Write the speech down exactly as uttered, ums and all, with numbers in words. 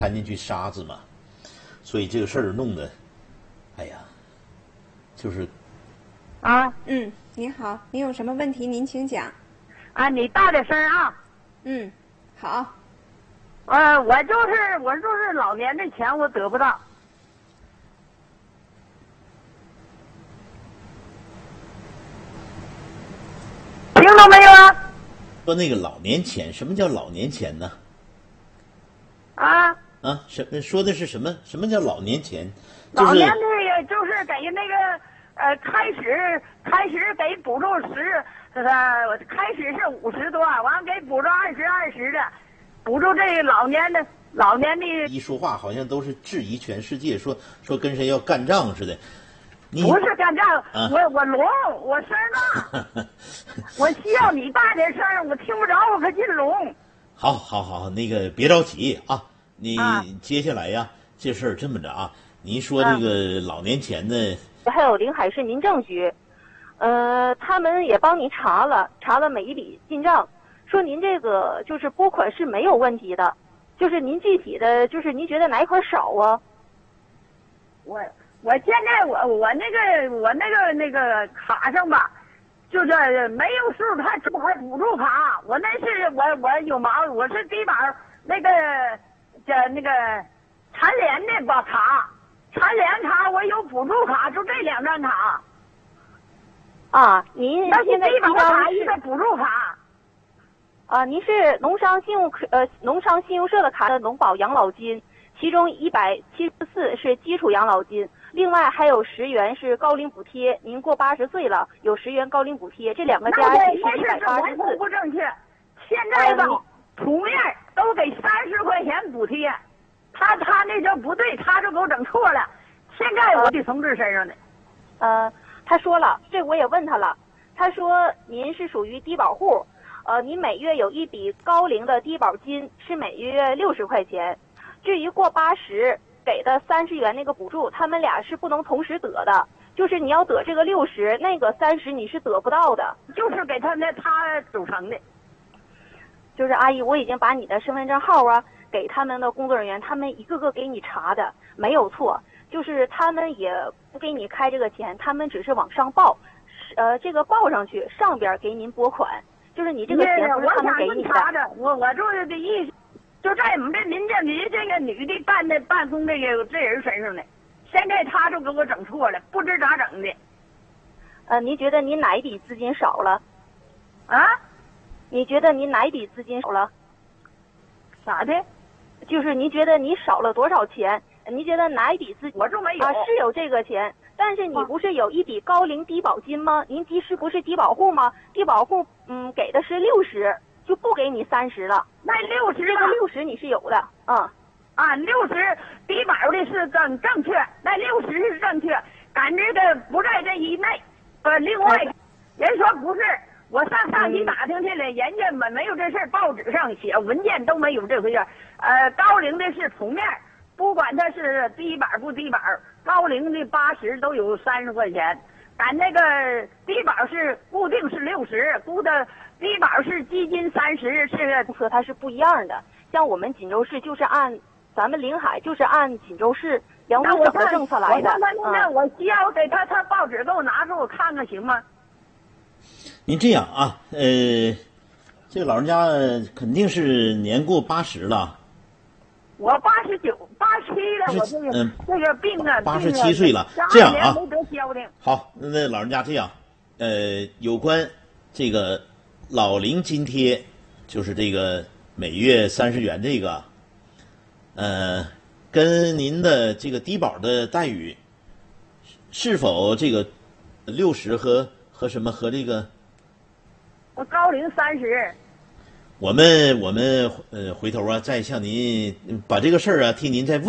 掺进去沙子嘛，所以这个事儿弄得，哎呀，就是啊， 嗯，您好，您有什么问题您请讲。 啊，你大点声啊。 嗯，好。 呃，我就是我就是老年的钱我得不到。听到没有啊？ 说那个老年钱，什么叫老年钱呢？ 啊？ 啊，什说的是什么？什么叫老年钱？就是、 老年那个就是给那个呃，开始开始给补助十，呃，开始是五十多，完给补助二十二十的，补助这个老年的老年的。 一说话好像都是质疑全世界，说说跟谁要干仗似的。你不是干仗， 啊、 我我聋，我声大，我需要你大点声，我听不着，我可进聋。 好，好，好，那个别着急啊，你啊接下来呀，这事儿这么着啊，您说这个老年钱呢？ 还有临海市民政局，呃，他们也帮您查了，查了每一笔进账，说您这个就是拨款是没有问题的，就是您具体的，就是您觉得哪一块少啊？ 我我现在我我那个我那个那个卡上吧，就是没有数，他只还补助卡，我那是我我有毛，我是低保那个叫那个残联的吧卡。残联卡我有补助卡，就这两张卡。 啊，您那是现在低保应当是卡一个补助卡。 啊，您是农商信用呃农商信用社的卡的农保养老金，其中一百七十四是基础养老金，另外还有十元是高龄补贴，您过八十岁了有十元高龄补贴，这两个加起是一百八十四。 不正确，现在吧，图面都给三十块钱补贴。他他那就不对，他就给我整错了。现在我的同志身上的， 呃，他说了，这我也问他了，他说您是属于低保户，呃，您每月有一笔高龄的低保金，是每月六十块钱。至于过八十给的三十元那个补助，他们俩是不能同时得的，就是你要得这个六十，那个三十你是得不到的， 就是给他那他组成的。 就是阿姨，我已经把你的身份证号啊。给他们的工作人员，他们一个个给你查的，没有错，就是他们也不给你开这个钱，他们只是往上报，呃，这个报上去，上边给您拨款，就是你这个钱不是他们给你的。 我我就是的意思，就在我们这民政局这个女的办的办公这个这人身上的，现在他就给我整错了，不知咋整的。 呃，您觉得您哪一笔资金少了？ 啊？ 你觉得您哪一笔资金少了？ 咋的？ 就是您觉得你少了多少钱？您觉得哪一笔资金？ 我就没有啊，是有这个钱，但是你不是有一笔高龄低保金吗？您低是不是低保户吗？低保户嗯给的是六十，就不给你三十了。 那六十这个六十你是有的，嗯。 啊，六十低保的是正正确，那六十是正确，赶这个不在这一内。呃，另外，人说不是。我上上级打听去了，人家没没有这事儿，报纸上写文件都没有这回事儿。呃，高龄的是图面，不管他是低保不低保，高龄的八十都有三十块钱。咱那个低保是固定是六十，估的低保是基金三十，是和它是不一样的。像我们锦州市就是按咱们临海就是按锦州市杨府省的政策来的。 我那我需要给他他报纸给我拿出我看看行吗？ 您这样啊，呃，这个老人家肯定是年过八十了。 我八十九、八七了，我这个、嗯、这个病啊， 八十七岁了。这样啊， 没得消停。 好，那老人家这样，呃，有关这个老龄津贴，就是这个每月三十元这个，呃，跟您的这个低保的待遇，是否这个六十和和什么和这个？ 我高龄三十， 我们我们呃回头啊再向您把这个事儿啊替您再问。